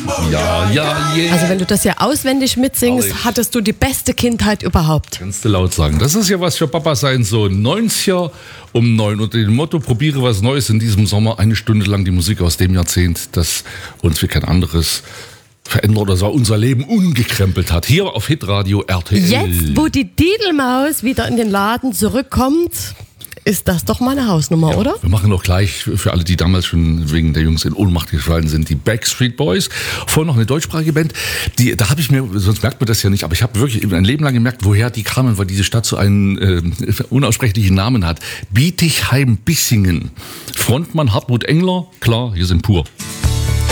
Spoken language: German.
Ja, yeah. Also wenn du das ja auswendig mitsingst, Herrlich. hattest du die beste Kindheit überhaupt. Kannst du laut sagen. Das ist ja was für Papa sein Sohn. 90er um 9. Unter dem Motto, probiere was Neues in diesem Sommer. 1 Stunde lang die Musik aus dem Jahrzehnt, das uns wie kein anderes verändert oder so unser Leben umgekrempelt hat. Hier auf Hitradio RTL. Jetzt, wo die Didelmaus wieder in den Laden zurückkommt, ist das doch mal eine Hausnummer, oder? Wir machen auch gleich für alle, die damals schon wegen der Jungs in Ohnmacht gefallen sind, die Backstreet Boys. Vorher noch eine deutschsprachige Band. Da habe ich mir, sonst merkt man das ja nicht, aber ich habe wirklich ein Leben lang gemerkt, woher die kamen, weil diese Stadt so einen unaussprechlichen Namen hat. Bietigheim-Bissingen. Frontmann Hartmut Engler, klar, hier sind pur.